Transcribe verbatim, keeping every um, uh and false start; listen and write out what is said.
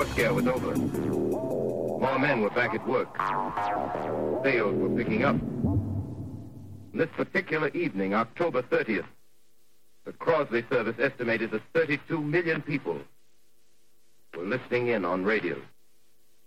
scare was over. More men were back at work. Sales were picking up. This particular evening, October thirtieth, the Crosley service estimated that thirty-two million people were listening in on radio.